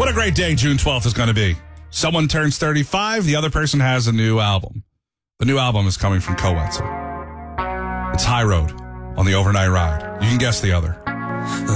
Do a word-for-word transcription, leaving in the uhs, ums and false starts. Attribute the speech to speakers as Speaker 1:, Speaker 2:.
Speaker 1: What a great day June twelfth is going to be. Someone turns thirty-five, the other person has a new album. The new album is coming from Coetzel. It's High Road on the Overnight Ride. You can guess the other.